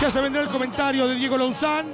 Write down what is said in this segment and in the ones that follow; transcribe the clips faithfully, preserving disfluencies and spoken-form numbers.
Ya se vendrá el comentario de Diego Louzán.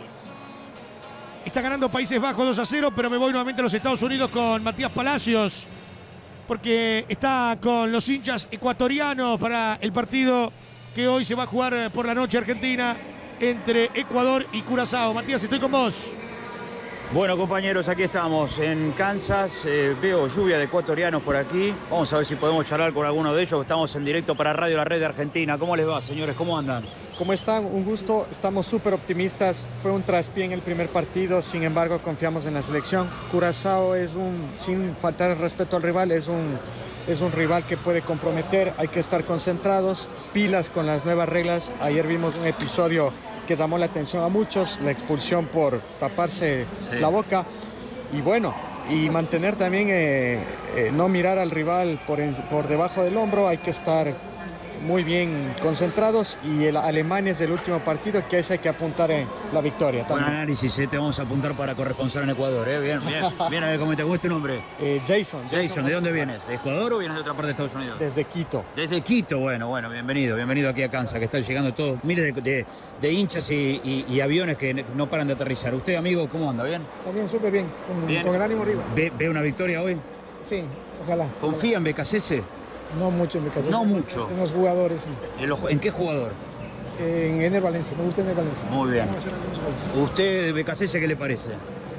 Está ganando Países Bajos dos a cero, pero me voy nuevamente a los Estados Unidos con Matías Palacios, porque está con los hinchas ecuatorianos para el partido que hoy se va a jugar por la noche Argentina entre Ecuador y Curazao. Matías, estoy con vos. Bueno, compañeros, aquí estamos en Kansas. Eh, veo lluvia de ecuatorianos por aquí. Vamos a ver si podemos charlar con alguno de ellos. Estamos en directo para Radio La Red de Argentina. ¿Cómo les va, señores? ¿Cómo andan? ¿Cómo están? Un gusto. Estamos súper optimistas. Fue un traspié en el primer partido. Sin embargo, confiamos en la selección. Curazao es un, sin faltar el respeto al rival, es un, es un rival que puede comprometer. Hay que estar concentrados, pilas con las nuevas reglas. Ayer vimos un episodio que llamó la atención a muchos, la expulsión por taparse sí. la boca. Y bueno, y mantener también, eh, eh, no mirar al rival por, en, por debajo del hombro. Hay que estar muy bien concentrados, y el Alemania es el último partido que es, hay que apuntar en la victoria también. Buen análisis, eh, te vamos a apuntar para corresponsal en Ecuador, ¿eh? Bien, bien, bien, a ver cómo te gusta tu nombre. Eh, Jason, Jason. Jason, ¿de dónde Jason. vienes? ¿De Ecuador o vienes de otra parte de Estados Unidos? Desde Quito. Desde Quito, bueno, bueno, bienvenido, bienvenido aquí a Kansas, que están llegando todos, mire, de, de, de hinchas y, y, y aviones que no paran de aterrizar. ¿Usted, amigo, cómo anda? ¿Bien? También súper bien, con, bien, con el ánimo arriba. ¿Ve, ¿Ve una victoria hoy? Sí, ojalá. ¿Confía en B K C S? No mucho en B K C S. No mucho. En los jugadores, sí. ¿En, los, ¿En qué jugador? En Ener Valencia, me gusta Ener Valencia. Muy bien. ¿Usted de B K C S qué le parece?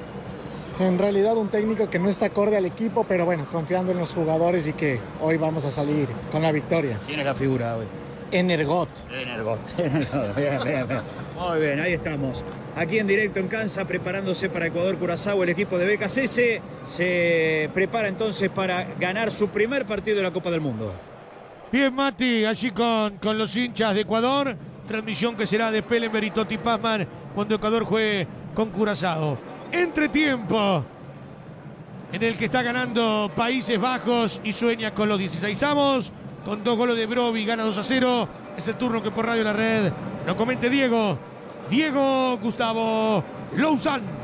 En realidad un técnico que no está acorde al equipo, pero bueno, confiando en los jugadores y que hoy vamos a salir con la victoria. ¿Quién es la figura hoy? Energot. Energot. Bien, bien, bien. Muy bien, ahí estamos. Aquí en directo en Kansas, preparándose para Ecuador-Curazao, el equipo de B K C S se prepara entonces para ganar su primer partido de la Copa del Mundo. Bien, Mati, allí con, con los hinchas de Ecuador. Transmisión que será de Pellenberg y Totti Pazman cuando Ecuador juegue con Curazao. Entretiempo en el que está ganando Países Bajos y sueña con los dieciseisavos. Con dos goles de Brovi, gana dos a cero. Es el turno que por Radio La Red lo comente Diego. Diego Gustavo Louzán.